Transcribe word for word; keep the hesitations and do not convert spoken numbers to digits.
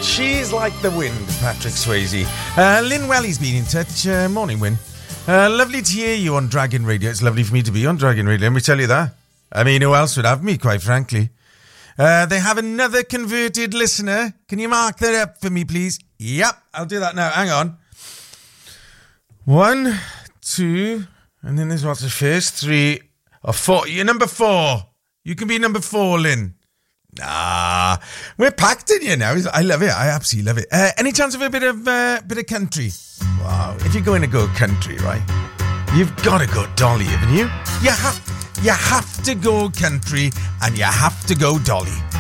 She's like the wind, Patrick Swayze. Uh, Lynn Welly's been in touch. Uh, morning, Wyn. Uh, lovely to hear you on Dragon Radio. It's lovely for me to be on Dragon Radio, let me tell you that. I mean, who else would have me, quite frankly? Uh, they have another converted listener. Can you mark that up for me, please? Yep, I'll do that now. Hang on. One, two, and then there's what's the first? Three, or four. You're number four. You can be number four, Lynn. Nah, we're packed in here now. I love it. I absolutely love it. Uh, any chance of a bit of uh, bit of country? Wow. If you're going to go country, right, you've got to go Dolly, haven't you? You have, you have to go country, and you have to go Dolly.